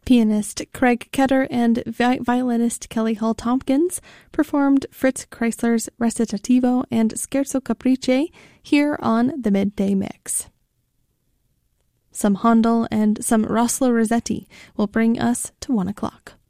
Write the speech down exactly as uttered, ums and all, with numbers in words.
Pianist Craig Ketter and vi- violinist Kelly Hall Tompkins performed Fritz Kreisler's Recitativo and Scherzo Caprice here on the Midday Mix. Some Handel and some Rossler Rossetti will bring us to one o'clock.